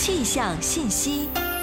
气象信息。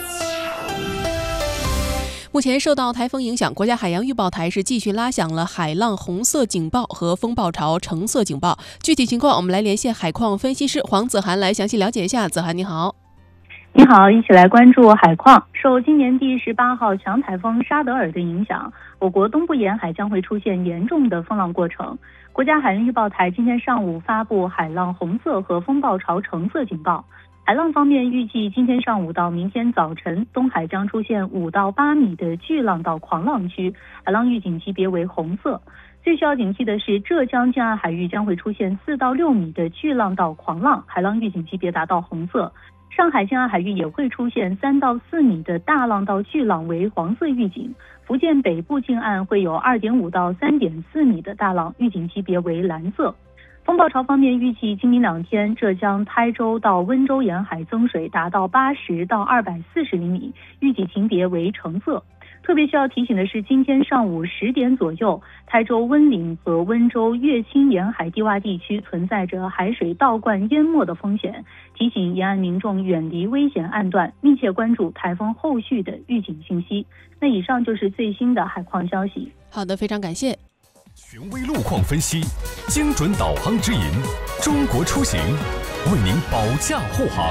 目前受到台风影响，国家海洋预报台是继续拉响了海浪红色警报和风暴潮橙色警报。具体情况，我们来连线海况分析师黄子涵来详细了解一下。子涵，你好。 你好，一起来关注海况。受今年第18号强台风沙德尔的影响，我国东部沿海将会出现严重的风浪过程。国家海洋预报台今天上午发布海浪红色和风暴潮橙色警报。海浪方面，预计今天上午到明天早晨，东海将出现5到8米的巨浪到狂浪区，海浪预警级别为红色。最需要警惕的是，浙江近岸海域将会出现4到6米的巨浪到狂浪，海浪预警级别达到红色。上海近岸海域也会出现3到4米的大浪到巨浪为黄色预警，福建北部近岸会有2.5到3.4米的大浪，预警级别为蓝色。风暴潮方面，预计今明2天，浙江台州到温州沿海增水达到80到240厘米，预警级别为橙色。特别需要提醒的是，今天上午10点左右，台州温岭和温州乐清沿海低洼地区存在着海水倒灌淹没的风险，提醒沿岸民众远离危险岸段，密切关注台风后续的预警信息。那以上就是最新的海况消息。 好的，非常感谢。 权威路况分析，精准导航指引，中国出行为您保驾护航。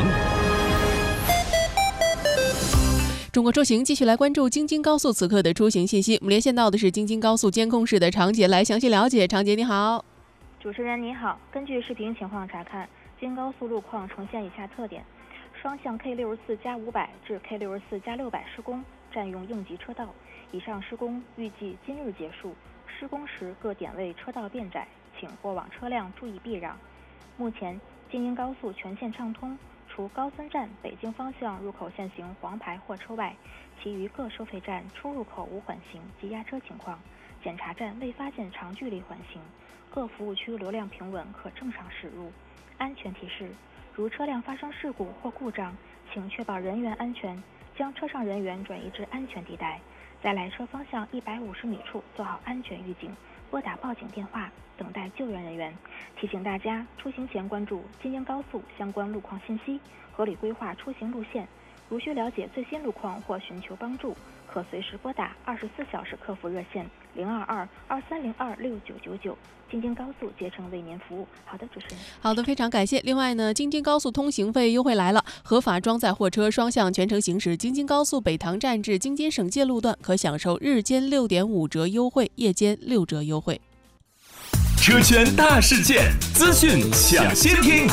中国出行继续来关注京津高速此刻的出行信息。我们连线到的是京津高速监控室的常杰来详细了解。常杰，你好。 主持人你好，根据视频情况查看，京高速路况呈现以下特点：双向 K64+500 至 K64+600 施工，占用应急车道，以上施工预计今日结束。施工时各点位车道变窄，请过往车辆注意避让。目前京津高速全线畅通，除高森站北京方向入口限行黄牌货车外，其余各收费站出入口无缓行及压车情况，检查站未发现长距离缓行，各服务区流量平稳，可正常驶入。安全提示：如车辆发生事故或故障，请确保人员安全，将车上人员转移至安全地带，在来车方向150米处做好安全预警，拨打报警电话，等待救援人员。提醒大家，出行前关注京津高速相关路况信息，合理规划出行路线。如需了解最新路况或寻求帮助，可随时拨打24小时客服热线022-2302-6999，京津高速竭诚为您服务。好的，主持人。 好的，非常感谢。另外呢，京津高速通行费优惠来了，合法装载货车双向全程行驶京津高速北塘站至京津省界路段，可享受日间6.5折优惠，夜间6折优惠。 车圈大事件，资讯抢先听。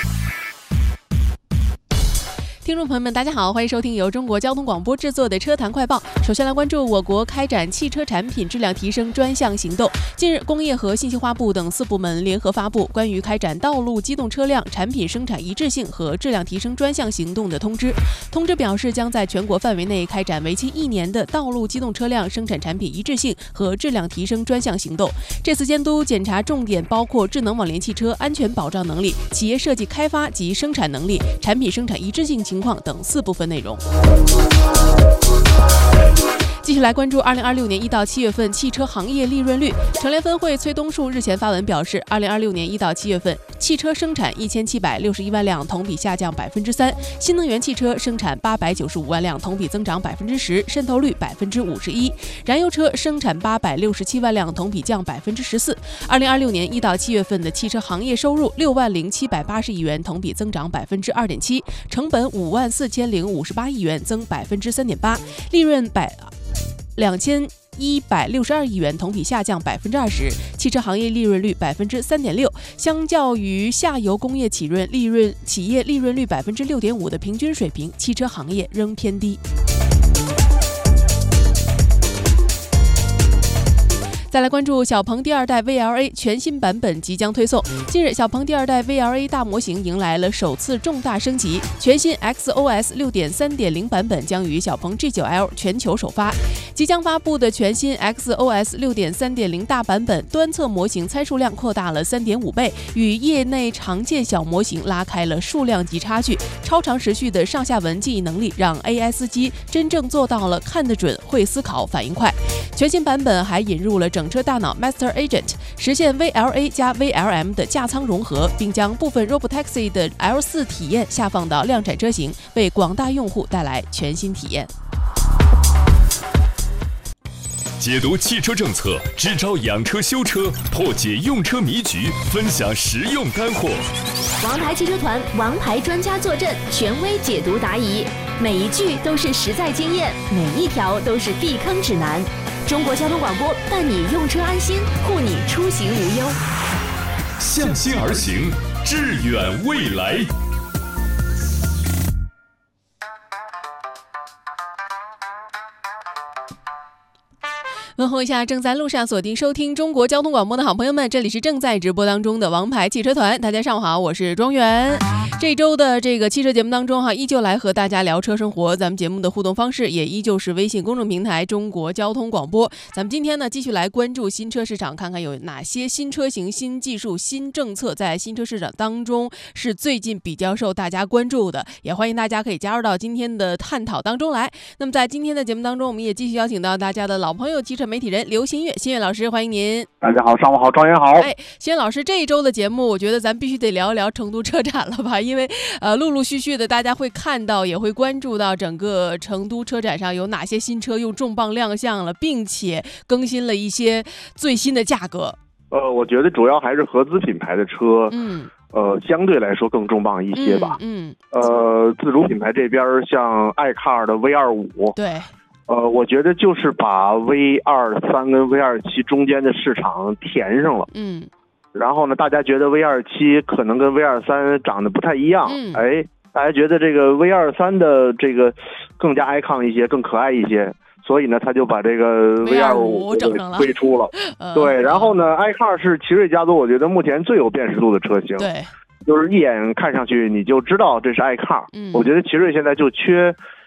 听众朋友们，大家好，欢迎收听由中国交通广播制作的车坛快报。首先来关注我国开展汽车产品质量提升专项行动。近日，工业和信息化部等4部门联合发布关于开展道路机动车辆产品生产一致性和质量提升专项行动的通知。通知表示，将在全国范围内开展为期1年的道路机动车辆生产产品一致性和质量提升专项行动。这次监督检查重点包括智能网联汽车安全保障能力、企业设计开发及生产能力、产品生产一致性情况等4部分内容。继续来关注2026年1到7月份汽车行业利润率。成联分会崔东树日前发文表示，2026年1到7月份汽车生产1761万辆，同比下降3%；新能源汽车生产895万辆，同比增长10%，渗透率51%；燃油车生产867万辆，同比降14%。2026年1到7月份的汽车行业收入6万0780亿元，同比增长2.7%，成本5万4058亿元，增3.8%，利润2162亿元，同比下降20%，汽车行业利润率3.6%，相较于下游工业企业利润率6.5%的平均水平，汽车行业仍偏低。再来关注小鹏第2代 VLA 全新版本即将推送。近日，小鹏第2代 VLA 大模型迎来了首次重大升级，全新 XOS 6.3.0 版本将于小鹏 G9L 全球首发。即将发布的全新 XOS 6.3.0 大版本端侧模型参数量扩大了3.5倍，与业内常见小模型拉开了数量级差距。超长时序的上下文记忆能力让 AI 司机真正做到了看得准、会思考、反应快。全新版本还引入了整整车大脑 Master Agent， 实现 VLA 加 VLM 的驾舱融合，并将部分 Robotaxi 的 L4 体验下放到量产车型，为广大用户带来全新体验。 解读汽车政策，支招养车修车，破解用车迷局，分享实用干货。 王牌汽车团，王牌专家坐镇，权威解读答疑，每一句都是实在经验，每一条都是避坑指南。中国交通广播伴你用车安心，护你出行无忧。 向心而行，致远未来。 问候一下正在路上锁定收听中国交通广播的好朋友们，这里是正在直播当中的王牌汽车团，大家上午好，我是庄园。这周的这个汽车节目当中依旧来和大家聊车生活，咱们节目的互动方式也依旧是微信公众平台中国交通广播。咱们今天呢继续来关注新车市场，看看有哪些新车型、新技术、新政策在新车市场当中是最近比较受大家关注的，也欢迎大家可以加入到今天的探讨当中来。那么在今天的节目当中，我们也继续邀请到大家的老朋友汽车媒体人刘新月，新月老师，欢迎您。 大家好，上午好，庄园好。 新月老师，这一周的节目，我觉得咱必须得聊一聊成都车展了吧？因为陆陆续续的大家会看到，也会关注到整个成都车展上有哪些新车用重磅亮相了，并且更新了一些最新的价格。 我觉得主要还是合资品牌的车，相对来说更重磅一些吧。自主品牌这边像爱卡尔的 V25， 对。 我觉得就是把 V23 跟 V27 中间的市场填上了。然后呢，大家觉得 V27 可能跟 V23 长得不太一样，大家觉得这个 V23 的这个更加 icon 一些，更可爱一些，所以呢，他就把这个 V25 推出了。对，然后呢，爱卡尔是奇瑞家族，我觉得目前最有辨识度的车型。 对。 就是一眼看上去你就知道这是爱卡尔。我觉得奇瑞现在就缺